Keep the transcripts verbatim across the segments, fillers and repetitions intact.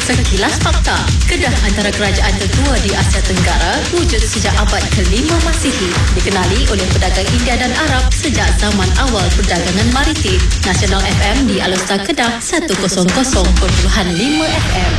Sekilas Fakta. Kedah antara kerajaan tertua di Asia Tenggara, wujud sejak abad kelima Masihi. Dikenali oleh pedagang India dan Arab sejak zaman awal perdagangan maritim. Nasional F M di Alustar Kedah seratus perpuluhan lima F M.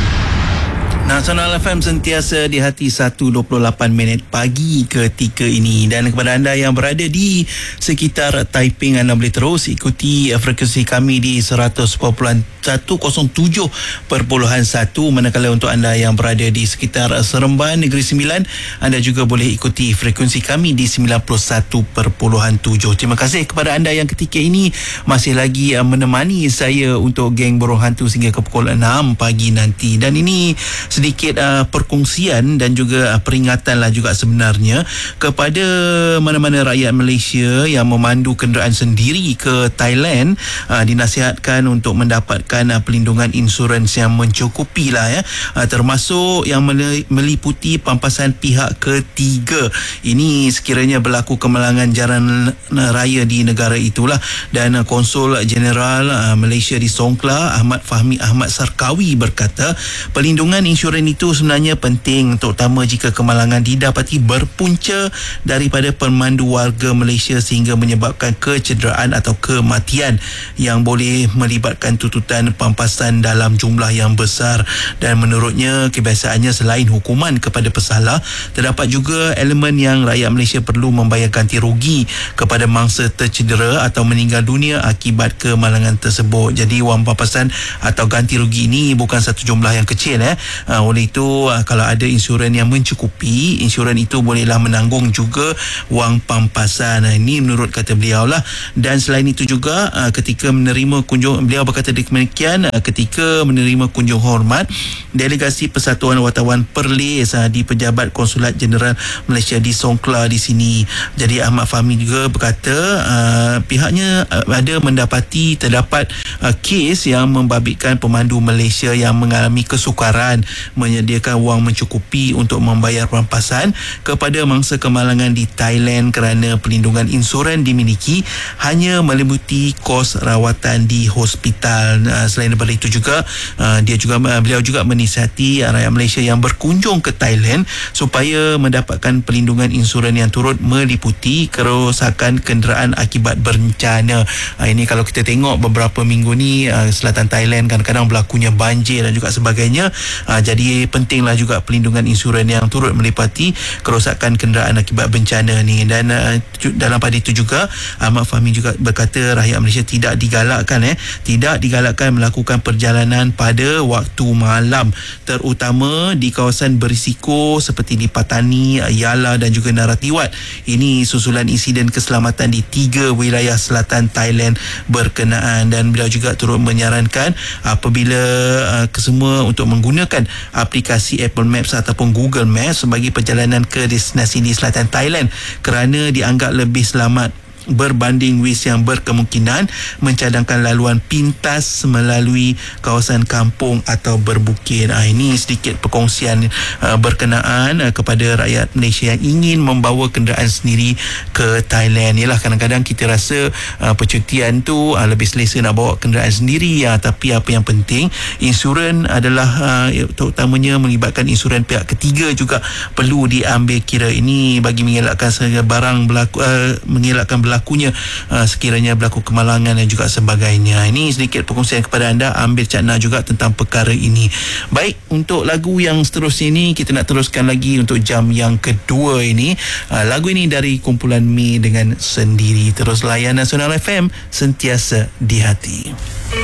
Nasional F M sentiasa di hati satu dua puluh lapan minit pagi ketika ini. Dan kepada anda yang berada di sekitar Taiping, anda boleh terus ikuti frekuensi kami di seratus seratus tujuh perpuluhan satu. Manakala untuk anda yang berada di sekitar Seremban, Negeri Sembilan, anda juga boleh ikuti frekuensi kami di sembilan puluh satu perpuluhan tujuh. Terima kasih kepada anda yang ketika ini masih lagi menemani saya untuk geng Burung Hantu sehingga ke pukul enam pagi nanti. Dan ini sedikit uh, perkongsian dan juga uh, peringatan lah juga sebenarnya kepada mana-mana rakyat Malaysia yang memandu kenderaan sendiri ke Thailand, uh, dinasihatkan untuk mendapatkan uh, pelindungan insurans yang mencukupi lah ya, uh, termasuk yang meliputi pampasan pihak ketiga. Ini sekiranya berlaku kemalangan jalan raya di negara itulah. Dan uh, Konsul Jeneral uh, Malaysia di Songkla, Ahmad Fahmi Ahmad Sarkawi, berkata pelindungan insurans Insurans itu sebenarnya penting, terutama jika kemalangan didapati berpunca daripada pemandu warga Malaysia sehingga menyebabkan kecederaan atau kematian yang boleh melibatkan tuntutan pampasan dalam jumlah yang besar. Dan menurutnya, kebiasaannya selain hukuman kepada pesalah, terdapat juga elemen yang rakyat Malaysia perlu membayar ganti rugi kepada mangsa tercedera atau meninggal dunia akibat kemalangan tersebut. Jadi wang pampasan atau ganti rugi ini bukan satu jumlah yang kecil eh. Uh, oleh itu uh, kalau ada insurans yang mencukupi, insurans itu bolehlah menanggung juga wang pampasan. Uh, ini menurut kata beliau lah. Dan selain itu juga uh, ketika menerima kunjung, beliau berkata demikian, uh, ketika menerima kunjung hormat delegasi Persatuan Wartawan Perlis uh, di Pejabat Konsulat Jeneral Malaysia di Songkla di sini. Jadi Ahmad Fahmi juga berkata uh, pihaknya uh, ada mendapati terdapat uh, kes yang membabitkan pemandu Malaysia yang mengalami kesukaran menyediakan wang mencukupi untuk membayar pampasan kepada mangsa kemalangan di Thailand kerana pelindungan insurans dimiliki hanya meliputi kos rawatan di hospital. Uh, selain daripada itu juga uh, dia juga uh, beliau juga menasihati uh, rakyat Malaysia yang berkunjung ke Thailand supaya mendapatkan pelindungan insurans yang turut meliputi kerosakan kenderaan akibat bencana. Uh, ini kalau kita tengok beberapa minggu ni uh, selatan Thailand kadang-kadang berlakunya banjir dan juga sebagainya. Uh, jadi pentinglah juga pelindungan insurans yang turut meliputi kerosakan kenderaan akibat bencana ni. Dan uh, dalam pada itu juga Ahmad Fahmi juga berkata rakyat Malaysia tidak digalakkan eh tidak digalakkan melakukan perjalanan pada waktu malam, terutama di kawasan berisiko seperti di Patani, Yala dan juga Naratiwat. Ini susulan insiden keselamatan di tiga wilayah selatan Thailand berkenaan. Dan beliau juga turut menyarankan apabila uh, kesemua untuk menggunakan aplikasi Apple Maps ataupun Google Maps bagi perjalanan ke destinasi di selatan Thailand kerana dianggap lebih selamat berbanding wis yang berkemungkinan mencadangkan laluan pintas melalui kawasan kampung atau berbukit. Ha, ini sedikit perkongsian uh, berkenaan uh, kepada rakyat Malaysia yang ingin membawa kenderaan sendiri ke Thailand. Yalah, kadang-kadang kita rasa uh, percutian tu uh, lebih selesa nak bawa kenderaan sendiri, uh, tapi apa yang penting insurans adalah uh, terutamanya melibatkan insurans pihak ketiga juga perlu diambil kira. Ini bagi mengelakkan segala barang berlaku, uh, mengelakkan berlaku berlakunya uh, sekiranya berlaku kemalangan dan juga sebagainya. Ini sedikit perkongsian kepada anda, ambil cakna juga tentang perkara ini. Baik, untuk lagu yang seterusnya ini kita nak teruskan lagi untuk jam yang kedua ini. Uh, lagu ini dari kumpulan Mi dengan Sendiri. Terus layan Nasional F M sentiasa di hati.